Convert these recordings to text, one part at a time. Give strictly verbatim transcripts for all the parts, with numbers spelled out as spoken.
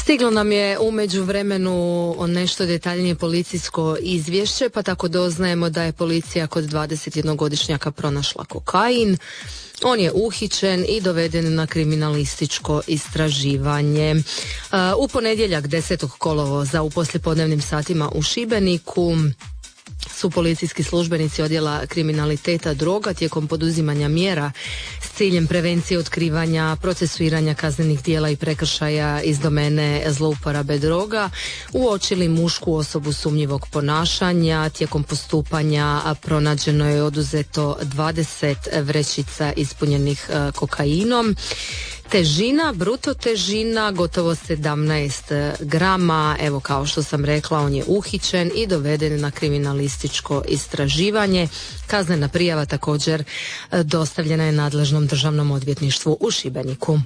Stiglo nam je u međuvremenu nešto detaljnije policijsko izvješće, pa tako doznajemo da je policija kod dvadesetjednogodišnjaka pronašla kokain. On je uhićen i doveden na kriminalističko istraživanje. U ponedjeljak desetog kolovoza u poslijepodnevnim satima u Šibeniku su policijski službenici odjela kriminaliteta droga tijekom poduzimanja mjera s ciljem prevencije otkrivanja, procesuiranja kaznenih djela i prekršaja iz domene zlouporabe droga uočili mušku osobu sumnjivog ponašanja. Tijekom postupanja pronađeno je oduzeto dvadeset vrećica ispunjenih kokainom. Težina, bruto težina, gotovo sedamnaest grama. Evo, kao što sam rekla, on je uhićen i doveden na kriminalističko istraživanje. Kaznena prijava također dostavljena je nadležnom državnom odvjetništvu u Šibeniku.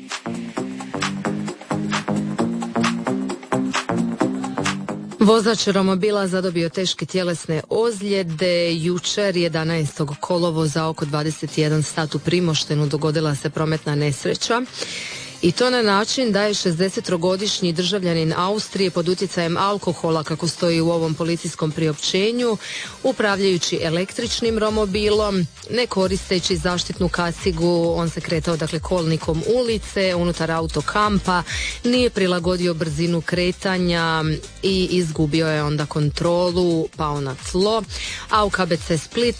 Vozač romobila zadobio teške tjelesne ozljede. Jučer jedanaestog kolovoza oko dvadeset jedan sat u Primoštenu dogodila se prometna nesreća. I to na način da je šezdesettrogodišnji državljanin Austrije pod utjecajem alkohola, kako stoji u ovom policijskom priopćenju, upravljajući električnim romobilom, ne koristeći zaštitnu kacigu, on se kretao dakle kolnikom ulice unutar autokampa, nije prilagodio brzinu kretanja i izgubio je onda kontrolu, pao na tlo, a u K B C Split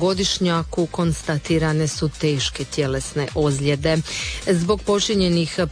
šezdesettrogodišnjaku konstatirane su teške tjelesne ozljede. Zbog počinjenih